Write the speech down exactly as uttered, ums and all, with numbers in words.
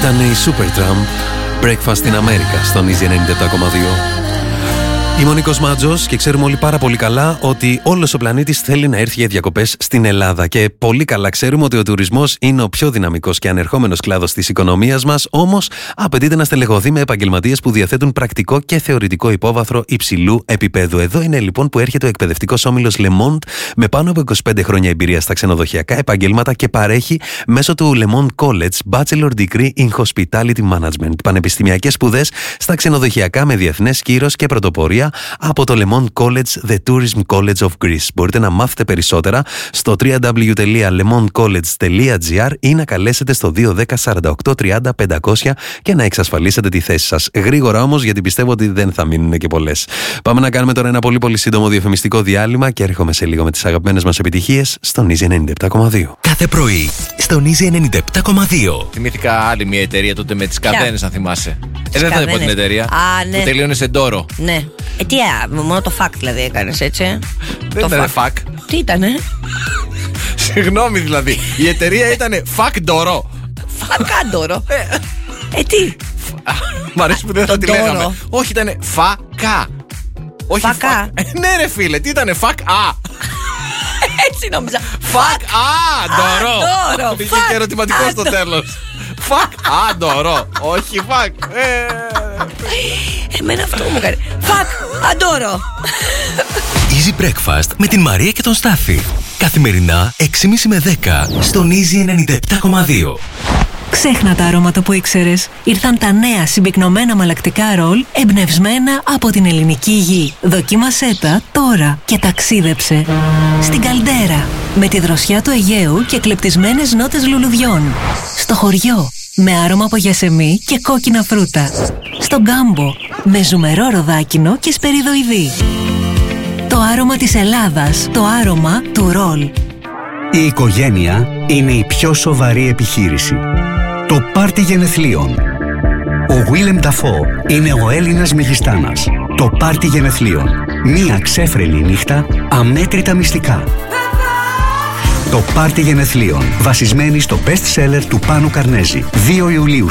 Ήταν η Supertramp, Breakfast in America, στον Easy ενενήντα επτά κόμμα δύο. Είμαι ο Νίκος Μάτζος και ξέρουμε όλοι πάρα πολύ καλά ότι όλος ο πλανήτης θέλει να έρθει για διακοπές στην Ελλάδα. Και πολύ καλά ξέρουμε ότι ο τουρισμός είναι ο πιο δυναμικός και ανερχόμενος κλάδος της οικονομίας μας. Όμως απαιτείται να στελεχωθεί με επαγγελματίες που διαθέτουν πρακτικό και θεωρητικό υπόβαθρο υψηλού επίπεδου. Εδώ είναι λοιπόν που έρχεται ο εκπαιδευτικός όμιλος Le Monde με πάνω από είκοσι πέντε χρόνια εμπειρία στα ξενοδοχειακά επαγγέλματα και παρέχει μέσω του Le Monde College Bachelor Degree in Hospitality Management. Πανεπιστημιακές σπουδές στα ξενοδοχειακά με διεθνές κύρος και πρωτοπορία από το Le Monde College, The Tourism College of Greece. Μπορείτε να μάθετε περισσότερα στο double-u double-u double-u τελεία lemondcollege τελεία gr ή να καλέσετε στο δύο ένα μηδέν σαράντα οκτώ τριάντα πεντακόσια και να εξασφαλίσετε τη θέση σας. Γρήγορα όμως, γιατί πιστεύω ότι δεν θα μείνουν και πολλές. Πάμε να κάνουμε τώρα ένα πολύ πολύ σύντομο διαφημιστικό διάλειμμα και έρχομαι σε λίγο με τις αγαπημένες μας επιτυχίες στον Easy ενενήντα επτά κόμμα δύο. Κάθε πρωί στον Easy ενενήντα επτά κόμμα δύο. Θυμήθηκα άλλη μια εταιρεία τότε με τις καδένες, αν θυμάσαι. Ε, δεν θα πω την εταιρεία. Α, ναι. Που τελείωνε σε ντόρο. Ναι. Ε, τι, α, μόνο το fuck δηλαδή έκανες, έτσι. Δεν ήταν fuck. Τι ήτανε? Συγγνώμη δηλαδή. Η εταιρεία ήτανε fuck ντόρο. Fuck ντόρο. Ε, τι. Μ' αρέσει που δεν θα τη λέγαμε. Όχι, ήτανε φακα. Όχι φακα. Ναι ρε φίλε, τι ήτανε fuck α. Έτσι νόμιζα. Fuck α, ντόρο. Είχε και ερωτηματικό στο τέλος. Fuck α, ντόρο. Όχι fuck. Εμένα αυτό μου κάνει. Fuck, αντόρο. Easy Breakfast με την Μαρία και τον Στάφη. Καθημερινά έξι και μισή με δέκα στον Easy ενενήντα επτά κόμμα δύο. Ξέχνα τα αρώματα που ήξερες. Ήρθαν τα νέα συμπυκνωμένα μαλακτικά ρολ εμπνευσμένα από την ελληνική γη. Δοκίμασέ τα τώρα και ταξίδεψε στην Καλντέρα με τη δροσιά του Αιγαίου και κλεπτισμένες νότες λουλουδιών. Στο χωριό με άρωμα από γιασεμί και κόκκινα φρούτα. Στο Γκάμπο με ζουμερό ροδάκινο και σπεριδοειδή. Το άρωμα της Ελλάδας, το άρωμα του ρολ. Η οικογένεια είναι η πιο σοβαρή επιχείρηση. Το πάρτι γενεθλίων. Ο Γουίλεμ Νταφό είναι ο Έλληνας μεγιστάνας. Το πάρτι γενεθλίων. Μία ξέφρενη νύχτα, αμέτρητα μυστικά. Το πάρτι γενεθλίων, βασισμένη στο best seller του Πάνου Καρνέζη. δύο Ιουλίου